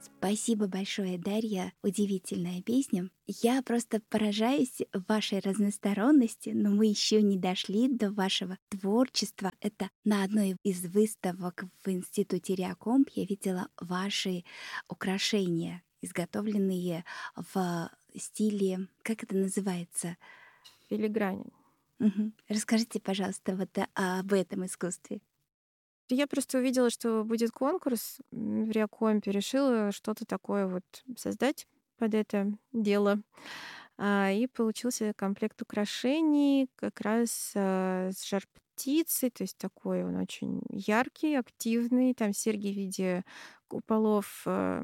Спасибо большое, Дарья. Удивительная песня. Я просто поражаюсь вашей разносторонности, но мы еще не дошли до вашего творчества. Это на одной из выставок в Институте Реакомп я видела ваши украшения, изготовленные в стиле, как это называется? Филиграни. Мгм. Расскажите, пожалуйста, вот об этом искусстве. Я просто увидела, что будет конкурс в Реакомпе, решила что-то такое вот создать под это дело. И получился комплект украшений как раз с жар-птицей, то есть такой он очень яркий, активный. Там серьги в виде куполов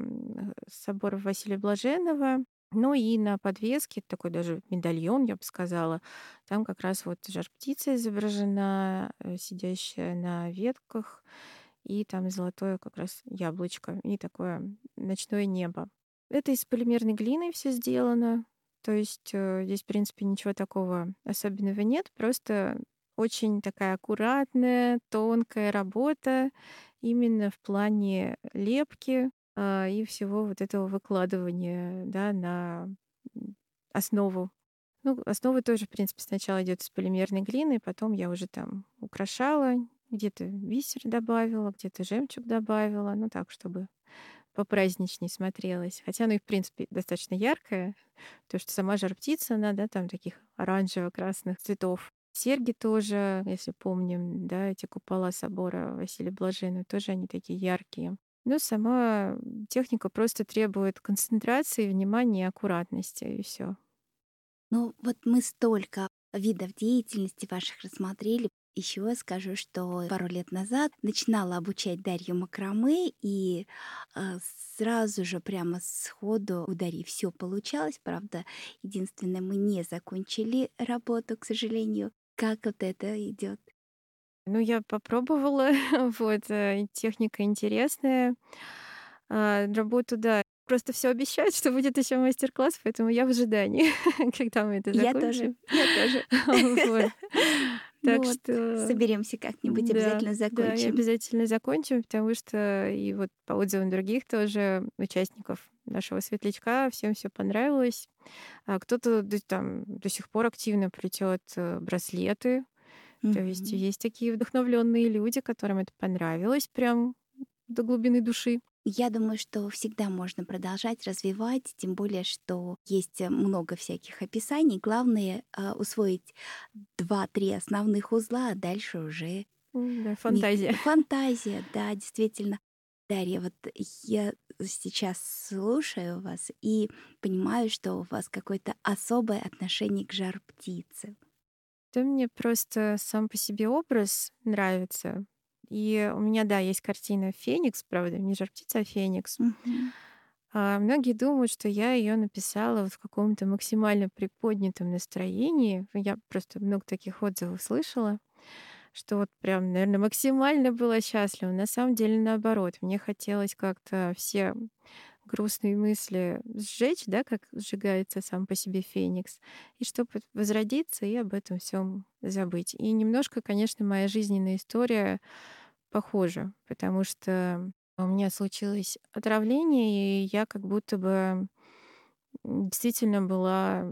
собора Василия Блаженного. Ну и на подвеске такой даже медальон, я бы сказала. Там как раз вот жар-птица изображена, сидящая на ветках, и там золотое как раз яблочко, и такое ночное небо. Это из полимерной глины все сделано. То есть здесь, в принципе, ничего такого особенного нет. Просто очень такая аккуратная, тонкая работа именно в плане лепки и всего вот этого выкладывания, да, на основу. Ну, основа тоже, в принципе, сначала идет из полимерной глины, потом я уже там украшала, где-то бисер добавила, где-то жемчуг добавила, ну так, чтобы попраздничней смотрелось. Хотя оно и, в принципе, достаточно яркое, потому что сама жар-птица, она, да, там таких оранжево-красных цветов. Серьги тоже, если помним, да, эти купола собора Василия Блаженного, тоже они такие яркие. Но сама техника просто требует концентрации, внимания и аккуратности, и все. Ну, вот мы столько видов деятельности ваших рассмотрели. Еще скажу, что пару лет назад начинала обучать Дарью макраме, и сразу же прямо сходу у Дарьи все получалось. Правда, единственное, мы не закончили работу, к сожалению. Как вот это идет? Ну, я попробовала, вот, техника интересная. Работу, да, просто все обещают, что будет еще мастер-класс, поэтому я в ожидании, когда мы это Я тоже, закончим. я тоже. Вот. Ну Так вот, что соберемся как-нибудь, да, обязательно да, и закончим. обязательно закончим, потому что и вот по отзывам других тоже участников нашего светлячка всем все понравилось. Кто-то там до сих пор активно плетет браслеты. То есть Мгм. есть такие вдохновленные люди, которым это понравилось прям до глубины души. Я думаю, что всегда можно продолжать развивать, тем более, что есть много всяких описаний. Главное усвоить два-три основных узла, а дальше уже Да, фантазия. фантазия, да, действительно. Дарья, вот я сейчас слушаю вас и понимаю, что у вас какое-то особое отношение к жар-птице. Да, мне просто сам по себе образ нравится. И у меня, да, есть картина «Феникс», правда, не «Жар-птица», а «Феникс». Мгм. Многие думают, что я ее написала вот в каком-то максимально приподнятом настроении. Я просто много таких отзывов слышала, что вот прям, наверное, максимально была счастлива. На самом деле, наоборот, мне хотелось как-то все грустные мысли сжечь, да, как сжигается сам по себе феникс, и чтобы возродиться и об этом всем забыть. И немножко, конечно, моя жизненная история похожа, потому что у меня случилось отравление, и я как будто бы действительно была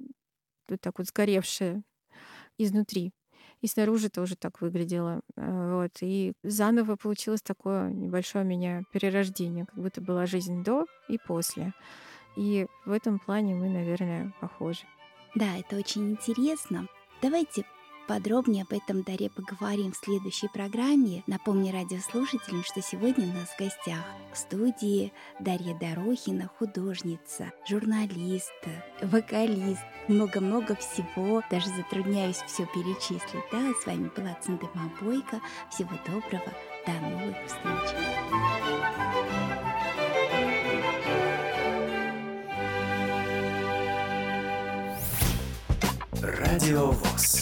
вот так вот сгоревшая изнутри. И снаружи тоже так выглядело. Вот. И заново получилось такое небольшое у меня перерождение, как будто была жизнь до и после. И в этом плане мы, наверное, похожи. Да, это очень интересно. Давайте подробнее об этом, Дарья, поговорим в следующей программе. Напомню радиослушателям, что сегодня у нас в гостях в студии Дарья Дорохина, художница, журналист, вокалист, много-много всего. Даже затрудняюсь все перечислить. Да, с вами была Циндема Бойко. Всего доброго. До новых встреч. Радио ВОС.